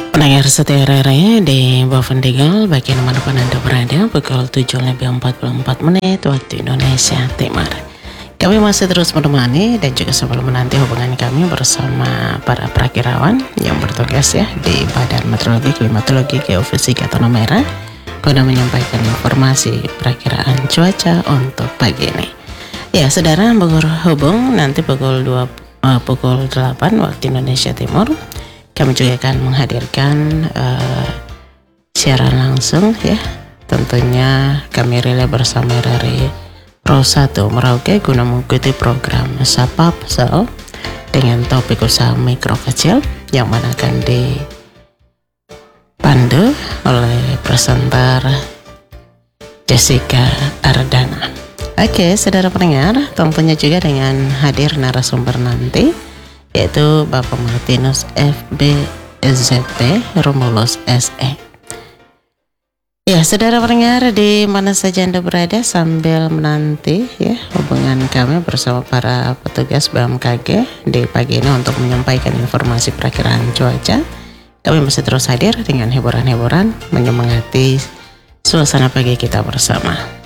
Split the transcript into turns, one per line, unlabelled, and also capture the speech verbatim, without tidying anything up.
Pendengar setia R R I di Bovendigel, bagi dimanapun Anda berada, pukul tujuh lebih empat puluh empat menit waktu Indonesia Timur. Kami masih terus menemani dan juga sebelum menanti hubungan kami bersama para prakirawan yang bertugas ya di Badan Meteorologi, Klimatologi, Geofisika Tanah Merah guna menyampaikan informasi perakiraan cuaca untuk pagi ini. Ya, saudara berhubung nanti pukul dua uh, pukul delapan waktu Indonesia Timur. Kami juga akan menghadirkan uh, siaran langsung ya. Tentunya kami relay bersama dari Pro satu Merauke guna mengikuti program Sapa Pesel dengan topik usaha mikro kecil yang mana akan dipandu oleh presenter Jessica Ardana. Oke, saudara pendengar, tentunya juga dengan hadir narasumber nanti yaitu Bapak Martinus F B Z P Romulus S E. Ya, saudara pendengar di mana saja Anda berada sambil menanti ya hubungan kami bersama para petugas B M K G di pagi ini untuk menyampaikan informasi perakiraan cuaca. Kami masih terus hadir dengan hiburan-hiburan menyemangati suasana pagi kita bersama.